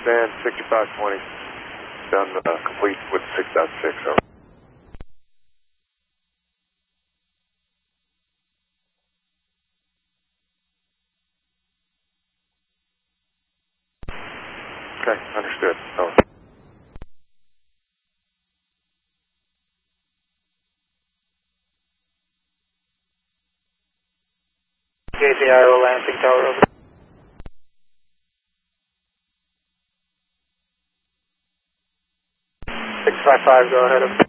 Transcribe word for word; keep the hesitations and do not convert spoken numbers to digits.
understand. sixty-five twenty. Done uh, complete with six point six. Over. Okay, understood. Over. J T I O Lansing Tower, over. six five five, go ahead. Over.